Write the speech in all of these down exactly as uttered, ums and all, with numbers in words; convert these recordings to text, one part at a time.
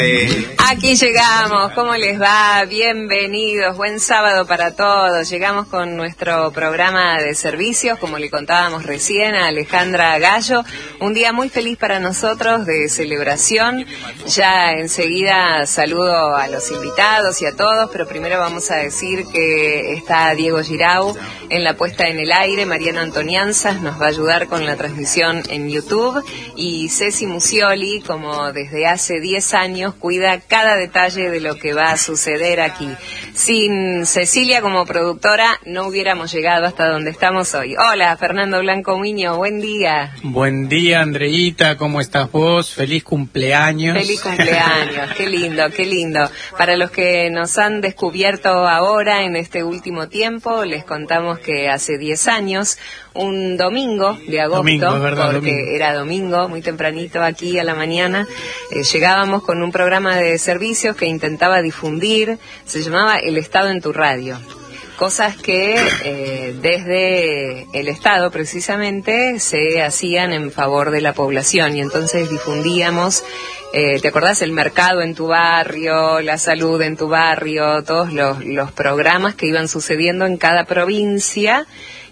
Aquí llegamos, ¿cómo les va? Bienvenidos, buen sábado para todos. Llegamos con nuestro programa de servicios, como le contábamos recién a Alejandra Gallo. Un día muy feliz para nosotros, de celebración. Ya enseguida saludo a los invitados y a todos, pero primero vamos a decir que está Diego Girau en la puesta en el aire. Mariano Antonianzas nos va a ayudar con la transmisión en YouTube. Y Ceci Musioli, como desde hace diez años, cuida cada detalle de lo que va a suceder aquí. Sin Cecilia como productora no hubiéramos llegado hasta donde estamos hoy. Hola, Fernando Blanco Miño, buen día. Buen día, Andreita, ¿cómo estás vos? Feliz cumpleaños. Feliz cumpleaños, qué lindo, qué lindo. Para los que nos han descubierto ahora en este último tiempo, les contamos que hace diez años, un domingo de agosto, domingo, es verdad, porque domingo. era domingo, muy tempranito aquí a la mañana, eh, llegábamos con un programa de servicios que intentaba difundir, se llamaba El Estado en tu Radio. Cosas que eh, desde el Estado precisamente se hacían en favor de la población, y entonces difundíamos, eh, ¿te acordás? El mercado en tu barrio, la salud en tu barrio, todos los, los programas que iban sucediendo en cada provincia.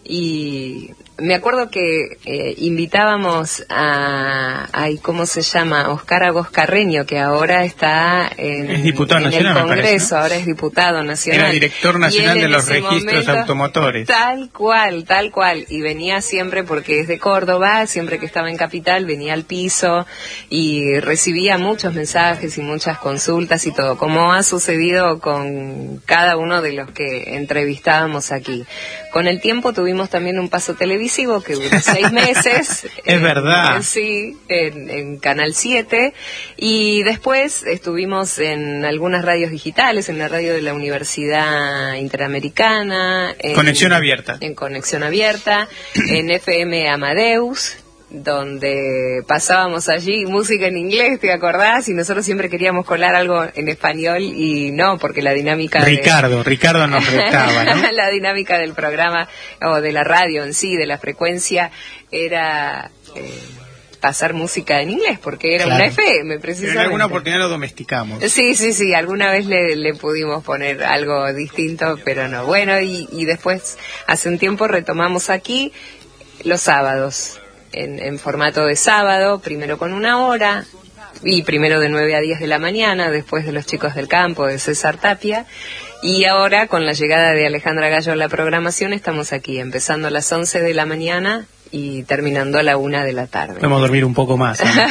Y me acuerdo que eh, invitábamos a, ay, ¿cómo se llama? Oscar Agos Carreño, que ahora está en, es diputado en nacional, el Congreso, me parece, ¿no? Ahora es diputado nacional. Era director nacional de los registros momento, automotores. Tal cual, tal cual. Y venía siempre, porque es de Córdoba, siempre que estaba en Capital, venía al piso y recibía muchos mensajes y muchas consultas y todo, como ha sucedido con cada uno de los que entrevistábamos aquí. Con el tiempo tuvimos también un paso televisivo que duró seis meses. Es en, verdad. En, sí, en, en Canal siete. Y después estuvimos en algunas radios digitales, en la radio de la Universidad Interamericana. En, Conexión Abierta. En Conexión Abierta, en F M Amadeus, donde pasábamos allí música en inglés, ¿te acordás? Y nosotros siempre queríamos colar algo en español y no, porque la dinámica Ricardo, de... Ricardo nos retaba, ¿no? La dinámica del programa, o de la radio en sí, de la frecuencia, era eh, pasar música en inglés, porque era claro. Una F M, precisamente. Pero en alguna oportunidad lo domesticamos. Sí, sí, sí, alguna vez le, le pudimos poner algo distinto, pero no. Bueno, y, y después, hace un tiempo retomamos aquí los sábados. En, en formato de sábado, primero con una hora, y primero de nueve a diez de la mañana, después de Los Chicos del Campo, de César Tapia, y ahora con la llegada de Alejandra Gallo a la programación, estamos aquí, empezando a las once de la mañana y terminando a la una de la tarde. Vamos a dormir un poco más, ¿no?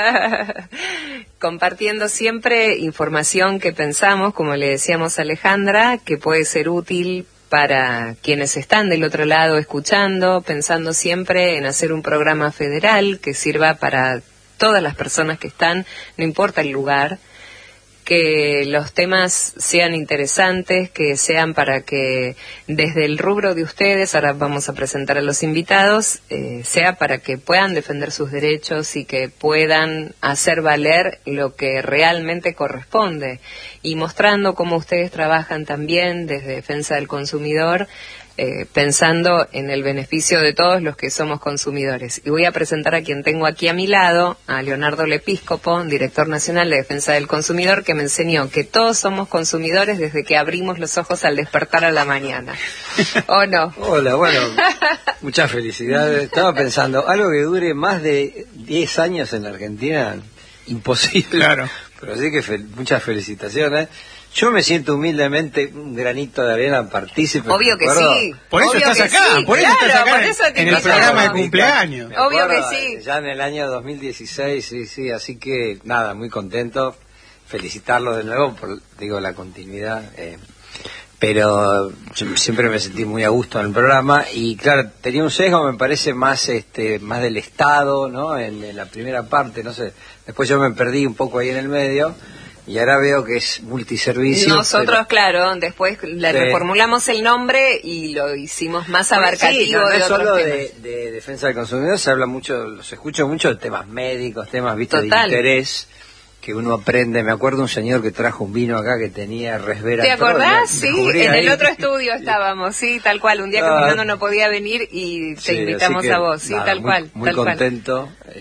Compartiendo siempre información que pensamos, como le decíamos a Alejandra, que puede ser útil para quienes están del otro lado escuchando, pensando siempre en hacer un programa federal que sirva para todas las personas que están, no importa el lugar, que los temas sean interesantes, que sean para que desde el rubro de ustedes, ahora vamos a presentar a los invitados, eh, sea para que puedan defender sus derechos y que puedan hacer valer lo que realmente corresponde, y mostrando cómo ustedes trabajan también desde Defensa del Consumidor, Eh, pensando en el beneficio de todos los que somos consumidores. Y voy a presentar a quien tengo aquí a mi lado, a Leonardo Lepíscopo, director nacional de Defensa del Consumidor, que me enseñó que todos somos consumidores desde que abrimos los ojos al despertar a la mañana. ¿O no? Hola, bueno, muchas felicidades. Estaba pensando, algo que dure más de diez años en la Argentina, imposible. Claro. Pero sí que fel- muchas felicitaciones. Yo me siento humildemente un granito de arena partícipe. Obvio que sí. Por eso Obvio estás que acá, sí, por eso claro, estás acá por en, eso te en el invitamos. programa de cumpleaños. Me Obvio acuerdo, que sí. Ya en el año dos mil dieciséis, sí, sí, así que nada, muy contento. Felicitarlo de nuevo por, digo, la continuidad. Eh, pero siempre me sentí muy a gusto en el programa y claro, tenía un sesgo, me parece, más este más del Estado, ¿no? En, en la primera parte, no sé. Después yo me perdí un poco ahí en el medio. Y ahora veo que es multiservicio. Nosotros, pero... claro, después le sí. reformulamos el nombre y lo hicimos más abarcativo. Sí, no, no de es otros solo temas. de, de defensa del consumidor, se habla mucho, los escucho mucho de temas médicos, temas vistos de Total. interés, que uno aprende. Me acuerdo un señor que trajo un vino acá que tenía resveratrol. ¿Te acordás? Sí, en ahí. el otro estudio estábamos, sí, tal cual. Un día que Ah, Fernando no podía venir y te sí, invitamos así que, a vos, sí, nada, tal muy, cual. Muy tal contento. Eh,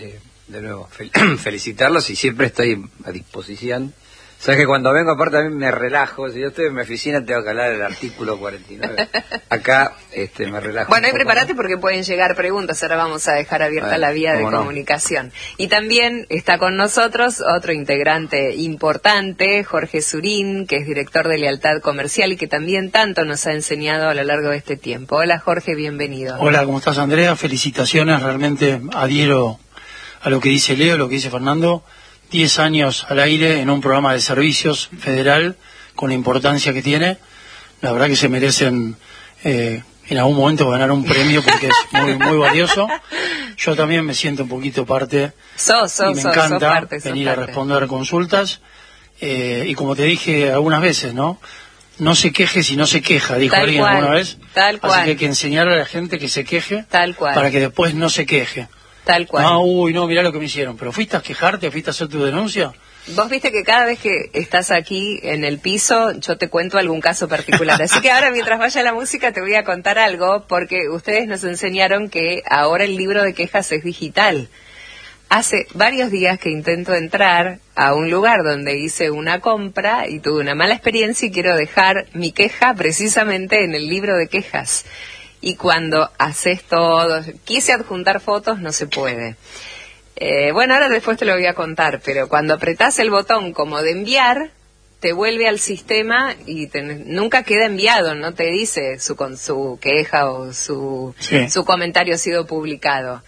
de nuevo, fel felicitarlos y siempre estoy a disposición. Sabes que cuando vengo aparte a mí me relajo, si yo estoy en mi oficina tengo que hablar del artículo cuarenta y nueve. Acá este, me relajo. Bueno, y prepárate porque pueden llegar preguntas, ahora vamos a dejar abierta ver, la vía de no? comunicación. Y también está con nosotros otro integrante importante, Jorge Surín, que es director de Lealtad Comercial y que también tanto nos ha enseñado a lo largo de este tiempo. Hola Jorge, bienvenido. Hola, ¿cómo estás Andrea? Felicitaciones, realmente adhiero a lo que dice Leo, lo que dice Fernando. Diez años al aire en un programa de servicios federal con la importancia que tiene. La verdad que se merecen eh, en algún momento ganar un premio porque es muy muy valioso. Yo también me siento un poquito parte sos, sos, y me sos, encanta sos parte, venir parte. a responder consultas. Eh, y como te dije algunas veces, ¿no? No se queje si no se queja, dijo Tal alguien cual. alguna vez. Tal cual. Así que hay que enseñar a la gente que se queje Tal cual. para que después no se queje. Tal cual. No, uy, no, mirá lo que me hicieron. ¿Pero fuiste a quejarte? ¿Fuiste a hacer tu denuncia? Vos viste que cada vez que estás aquí en el piso, yo te cuento algún caso particular. Así que ahora, mientras vaya la música, te voy a contar algo, porque ustedes nos enseñaron que ahora el libro de quejas es digital. Hace varios días que intento entrar a un lugar donde hice una compra y tuve una mala experiencia y quiero dejar mi queja precisamente en el libro de quejas. Y cuando haces todo, quise adjuntar fotos, no se puede. Eh, bueno, ahora después te lo voy a contar, pero cuando apretás el botón como de enviar, te vuelve al sistema y te, nunca queda enviado, no te dice su, con su queja o su, sí. su comentario ha sido publicado.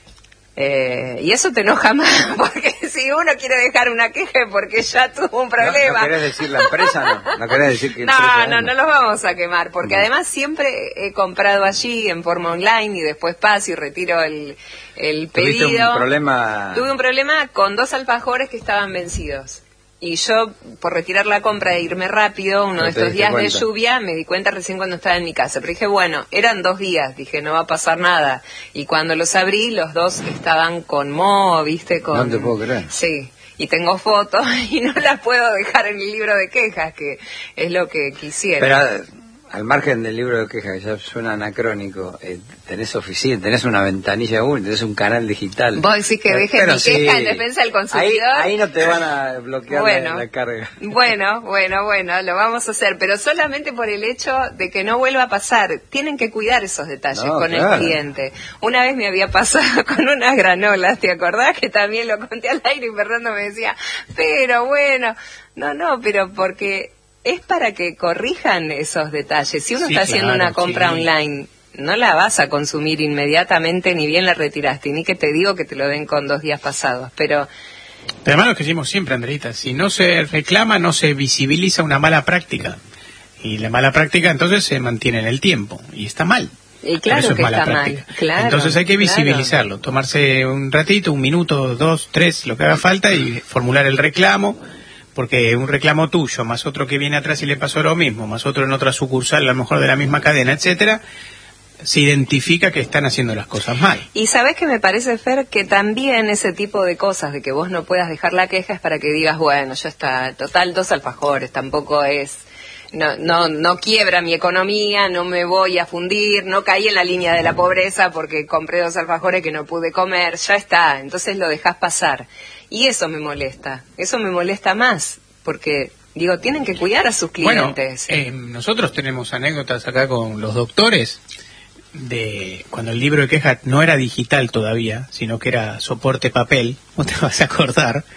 Eh, y eso te enoja más, porque si uno quiere dejar una queja porque ya tuvo un problema. ¿No, no querés decir la empresa? No, no querés decir que... No, no, no los vamos a quemar, porque no. además siempre he comprado allí en forma online y después paso y retiro el, el pedido. ¿Tuviste un problema? Tuve un problema con dos alfajores que estaban vencidos. Y yo, por retirar la compra e irme rápido, uno no de estos días cuenta. de lluvia, me di cuenta recién cuando estaba en mi casa. Pero dije, bueno, eran dos días, dije, no va a pasar nada. Y cuando los abrí, los dos estaban con moho, ¿viste? Con... No te puedo creer. Sí, y tengo fotos y no las puedo dejar en el libro de quejas, que es lo que quisiera. Pero, al margen del libro de quejas, que ya suena anacrónico, eh, tenés oficina, tenés una ventanilla única, tenés un canal digital. Vos decís que dejes mi sí, queja en defensa del consumidor. Ahí, ahí no te van a bloquear bueno, la, la carga. Bueno, bueno, bueno, lo vamos a hacer, pero solamente por el hecho de que no vuelva a pasar. Tienen que cuidar esos detalles no, con claro. el cliente. Una vez me había pasado con unas granolas, ¿te acordás? Que también lo conté al aire y Fernando me decía, pero bueno, no, no, pero porque... es para que corrijan esos detalles. Si uno sí, está haciendo claro, una compra sí. online, no la vas a consumir inmediatamente, ni bien la retiraste, ni que te digo que te lo den con dos días pasados, pero... Pero además lo que decimos siempre, Andreita, si no se reclama, no se visibiliza una mala práctica. Y la mala práctica entonces se mantiene en el tiempo, y está mal. Y claro eso es que mala está práctica. mal, claro. Entonces hay que visibilizarlo, claro. tomarse un ratito, un minuto, dos, tres, lo que haga falta, y formular el reclamo. Porque un reclamo tuyo, más otro que viene atrás y le pasó lo mismo, más otro en otra sucursal, a lo mejor de la misma cadena, etcétera, se identifica que están haciendo las cosas mal. Y sabés que me parece, Fer, que también ese tipo de cosas, de que vos no puedas dejar la queja, es para que digas, bueno, ya está, total, dos alfajores, tampoco es... No, no, no quiebra mi economía, no me voy a fundir, no caí en la línea de la pobreza porque compré dos alfajores que no pude comer, ya está, entonces lo dejás pasar. Y eso me molesta, eso me molesta más, porque, digo, tienen que cuidar a sus clientes. Bueno, eh, nosotros tenemos anécdotas acá con los doctores, de cuando el libro de quejas no era digital todavía, sino que era soporte papel, vos te vas a acordar.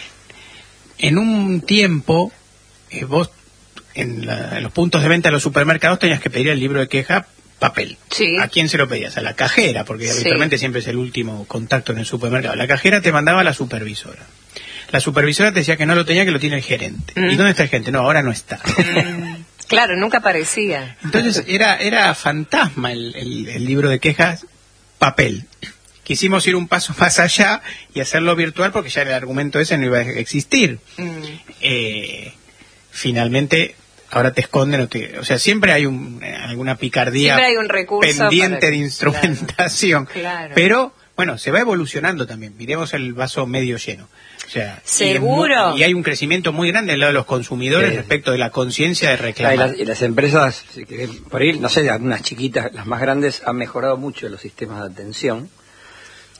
En un tiempo, eh, vos en, la, en los puntos de venta de los supermercados tenías que pedir el libro de queja papel. Sí. ¿A quién se lo pedías? A la cajera, porque sí. habitualmente siempre es el último contacto en el supermercado. La cajera te mandaba a la supervisora. La supervisora te decía que no lo tenía, que lo tiene el gerente. Mm. ¿Y dónde está el gerente? No, ahora no está. Mm. Claro, nunca aparecía. Entonces era era fantasma el, el, el libro de quejas papel. Quisimos ir un paso más allá y hacerlo virtual porque ya el argumento ese no iba a existir. Mm. Eh, finalmente... ahora te esconden, o, te, o sea, siempre hay un, alguna picardía hay un recurso pendiente para... de instrumentación, claro, claro. Pero bueno, se va evolucionando también, miremos el vaso medio lleno. O sea, ¿seguro? Y, y hay un crecimiento muy grande del lado de los consumidores sí. respecto de la conciencia de reclamar. Ah, y, las, y las empresas, por ahí, no sé, algunas chiquitas, las más grandes, han mejorado mucho los sistemas de atención.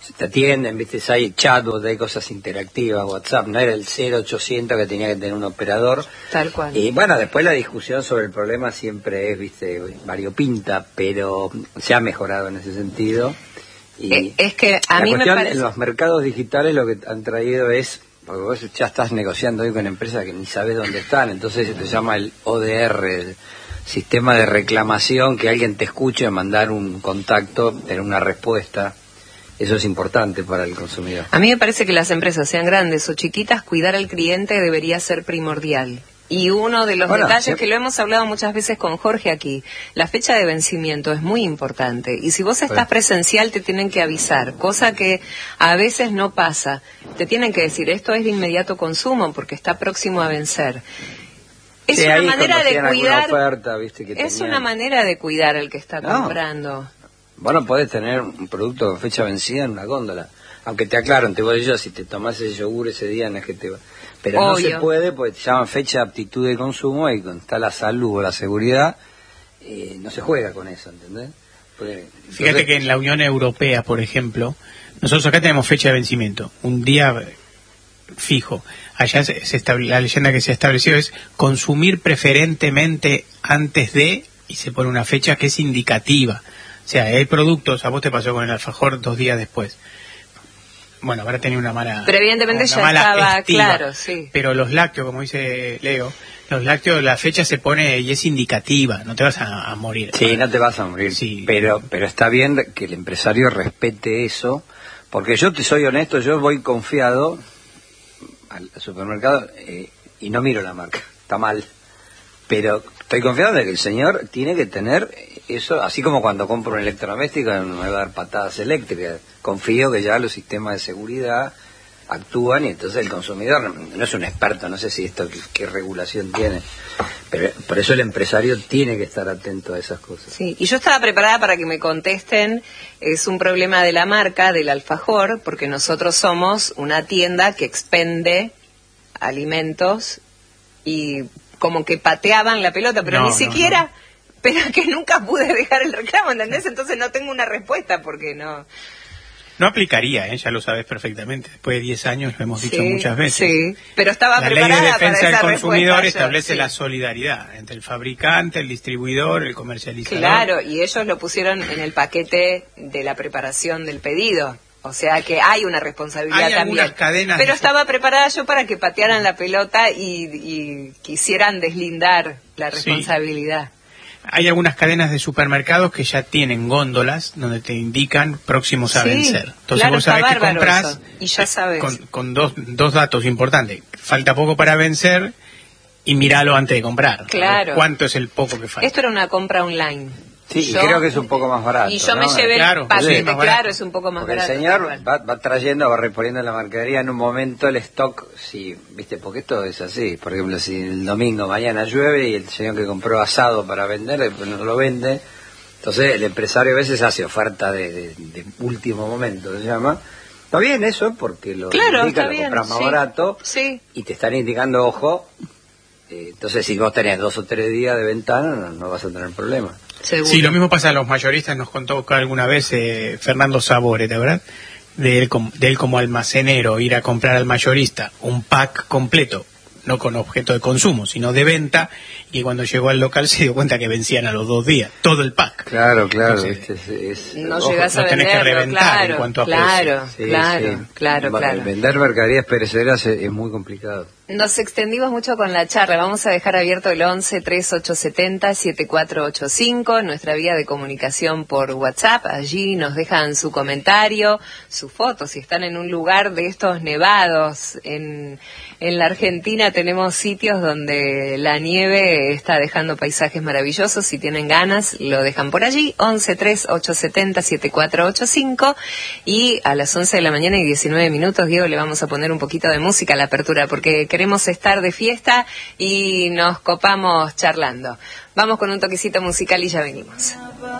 te atienden, viste, hay chatbot, hay cosas interactivas, WhatsApp, no era el cero ochocientos que tenía que tener un operador. Tal cual. Y bueno, después la discusión sobre el problema siempre es, viste, variopinta, pero se ha mejorado en ese sentido. Y es que a la mí me cuestión, parece... en los mercados digitales lo que han traído es, porque vos ya estás negociando hoy con empresas que ni sabes dónde están, entonces se te llama el O D R, el sistema de reclamación, que alguien te escuche, mandar un contacto, tener una respuesta. Eso es importante para el consumidor. A mí me parece que las empresas, sean grandes o chiquitas, cuidar al cliente debería ser primordial. Y uno de los bueno, detalles sí. que lo hemos hablado muchas veces con Jorge aquí, la fecha de vencimiento es muy importante. Y si vos estás presencial te tienen que avisar, cosa que a veces no pasa. Te tienen que decir, esto es de inmediato consumo porque está próximo a vencer. Es sí, una manera de cuidar, oferta, ¿viste? Que es tenían... una manera de cuidar al que está no. comprando. Vos no podés tener un producto con fecha vencida en una góndola. Aunque te aclaro, te voy yo, si te tomás ese yogur ese día, no es que te va... Pero Obvio. No se puede porque te llaman fecha de aptitud de consumo y cuando está la salud o la seguridad, eh, no se juega con eso, ¿entendés? Porque, Fíjate entonces... que en la Unión Europea, por ejemplo, nosotros acá tenemos fecha de vencimiento, un día fijo. Allá se, se estable, la leyenda que se ha establecido es consumir preferentemente antes de, y se pone una fecha que es indicativa. O sea, hay productos, a vos te pasó con el alfajor dos días después. Bueno, habrá tenido una mala... Pero evidentemente una ya mala estaba estiva. claro, sí. Pero los lácteos, como dice Leo, los lácteos, la fecha se pone y es indicativa, no te vas a, a morir. Sí, no te vas a morir, sí. pero pero está bien que el empresario respete eso, porque yo te soy honesto, yo voy confiado al supermercado eh, y no miro la marca, está mal, pero estoy confiado de que el señor tiene que tener eso, así como cuando compro un electrodoméstico no me va a dar patadas eléctricas, confío que ya los sistemas de seguridad actúan y entonces el consumidor no, no es un experto, no sé si esto qué, qué regulación tiene, pero por eso el empresario tiene que estar atento a esas cosas. Sí, y yo estaba preparada para que me contesten, es un problema de la marca, del alfajor, porque nosotros somos una tienda que expende alimentos y como que pateaban la pelota, pero No, ni no, siquiera, no. pero que nunca pude dejar el reclamo, ¿entendés? Entonces no tengo una respuesta porque no... No aplicaría, ¿eh? Ya lo sabes perfectamente. Después de diez años lo hemos dicho Sí, muchas veces. Sí, pero estaba la ley preparada de defensa para esa del consumidor respuesta yo, establece sí. la solidaridad entre el fabricante, el distribuidor, el comercializador. Claro, y ellos lo pusieron en el paquete de la preparación del pedido. O sea que hay una responsabilidad Hay también. algunas cadenas Pero de- estaba preparada yo para que patearan la pelota y, y quisieran deslindar la Sí. responsabilidad. Hay algunas cadenas de supermercados que ya tienen góndolas donde te indican próximos a Sí, vencer. Entonces claro, vos sabés está que bárbaro comprás eso. Y ya sabes. con, con dos, dos datos importantes. Falta poco para vencer y míralo antes de comprar. Claro. ¿Cuánto es el poco que falta? Esto era una compra online. Sí, Yo- y creo que es un poco más barato. Y yo me ¿no? llevé Claro, el paquete, sí, más barato. claro, es un poco más Porque barato. el señor tal cual. va, va trayendo, va reponiendo la mercadería en un momento el stock, sí, viste, porque esto es así. Por ejemplo, si el domingo mañana llueve y el señor que compró asado para vender, después no lo vende, entonces el empresario a veces hace oferta de, de, de último momento, se llama. Está bien eso, porque lo Claro, indica, está lo bien, compras más sí. barato Sí. y te están indicando, ojo, eh, entonces si vos tenés dos o tres días de ventana, no, no vas a tener problema. Seguro. Sí, lo mismo pasa a los mayoristas, nos contó alguna vez eh, Fernando Sabore, ¿de verdad? De él, como, de él como almacenero, ir a comprar al mayorista un pack completo, no con objeto de consumo, sino de venta, y cuando llegó al local se dio cuenta que vencían a los dos días, todo el pack. Claro, claro, Entonces, viste, es, es- No ojo, llegas a no tenés que venderlo, reventar claro, en cuanto a claro, Sí, claro, sí. claro, Va- claro. Vender mercaderías perecederas es, es muy complicado. Nos extendimos mucho con la charla. Vamos a dejar abierto el once, treinta y ocho setenta, setenta y cuatro ochenta y cinco, nuestra vía de comunicación por WhatsApp. Allí nos dejan su comentario, su foto. Si están en un lugar de estos nevados, en, en la Argentina tenemos sitios donde la nieve está dejando paisajes maravillosos. Si tienen ganas, lo dejan por allí. once, treinta y ocho setenta, setenta y cuatro ochenta y cinco. Y a las once de la mañana y diecinueve minutos, Diego, le vamos a poner un poquito de música a la apertura porque queremos estar de fiesta y nos copamos charlando. Vamos con un toquecito musical y ya venimos.